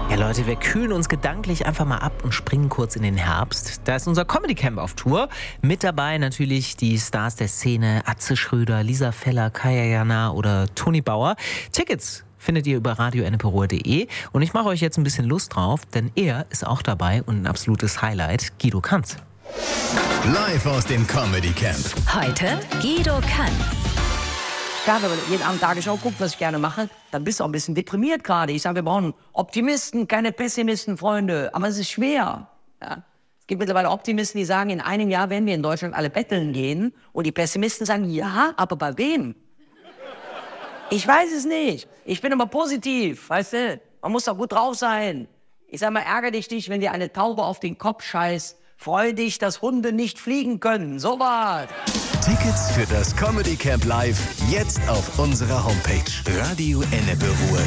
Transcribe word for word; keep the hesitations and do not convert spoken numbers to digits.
Ja Leute, wir kühlen uns gedanklich einfach mal ab und springen kurz in den Herbst. Da ist unser Comedy Camp auf Tour. Mit dabei natürlich die Stars der Szene, Atze Schröder, Lisa Feller, Kaya Jana oder Toni Bauer. Tickets findet ihr über radio ennepe-ruhr punkt de und ich mache euch jetzt ein bisschen Lust drauf, denn er ist auch dabei und ein absolutes Highlight, Guido Kanz. Live aus dem Comedy Camp. Heute Guido Kanz. Klar, wenn man jeden Abend Tagesschau guckt, was ich gerne mache, dann bist du auch ein bisschen deprimiert gerade. Ich sage, wir brauchen Optimisten, keine Pessimisten, Freunde. Aber es ist schwer. Ja. Es gibt mittlerweile Optimisten, die sagen, in einem Jahr werden wir in Deutschland alle betteln gehen. Und die Pessimisten sagen, ja, aber bei wem? Ich weiß es nicht. Ich bin immer positiv, weißt du? Man muss doch gut drauf sein. Ich sag mal, ärgere dich nicht, wenn dir eine Taube auf den Kopf scheißt. Freu dich, dass Hunde nicht fliegen können. So was. Tickets für das Comedy Camp live jetzt auf unserer Homepage radio ennepe ruhr